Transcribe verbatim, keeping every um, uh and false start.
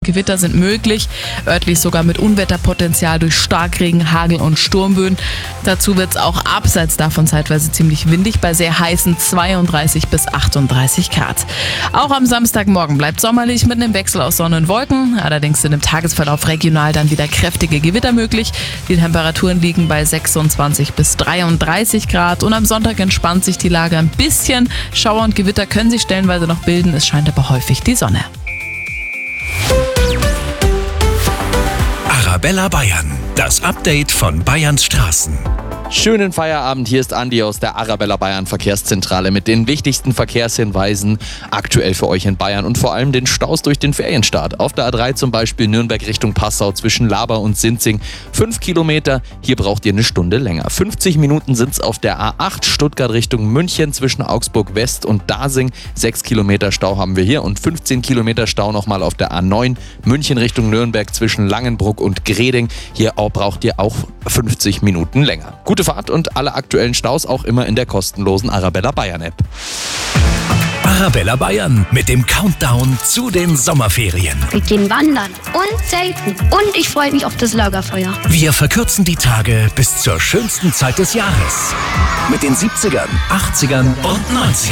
Gewitter sind möglich, örtlich sogar mit Unwetterpotenzial durch Starkregen, Hagel und Sturmböen. Dazu wird es auch abseits davon zeitweise ziemlich windig bei sehr heißen zweiunddreißig bis achtunddreißig Grad. Auch am Samstagmorgen bleibt sommerlich mit einem Wechsel aus Sonne und Wolken. Allerdings sind im Tagesverlauf regional dann wieder kräftige Gewitter möglich. Die Temperaturen liegen bei sechsundzwanzig bis dreiunddreißig Grad und am Sonntag entspannt sich die Lage ein bisschen. Schauer und Gewitter können sich stellenweise noch bilden, es scheint aber häufig die Sonne. Arabella Bayern, das Update von Bayerns Straßen. Schönen Feierabend, hier ist Andi aus der Arabella Bayern Verkehrszentrale mit den wichtigsten Verkehrshinweisen aktuell für euch in Bayern und vor allem den Staus durch den Ferienstart. Auf der A drei zum Beispiel Nürnberg Richtung Passau zwischen Laber und Sinzing. Fünf Kilometer, hier braucht ihr eine Stunde länger. fünfzig Minuten sind es auf der A acht Stuttgart Richtung München zwischen Augsburg West und Dasing. Sechs Kilometer Stau haben wir hier und fünfzehn Kilometer Stau nochmal auf der A neun München Richtung Nürnberg zwischen Langenbruck und Greding. Hier auch braucht ihr auch fünfzig Minuten länger. Gute Fahrt und alle aktuellen Staus auch immer in der kostenlosen Arabella Bayern App. Arabella Bayern mit dem Countdown zu den Sommerferien. Wir gehen wandern und zelten und ich freue mich auf das Lagerfeuer. Wir verkürzen die Tage bis zur schönsten Zeit des Jahres. Mit den siebzigern, achtzigern und neunzigern.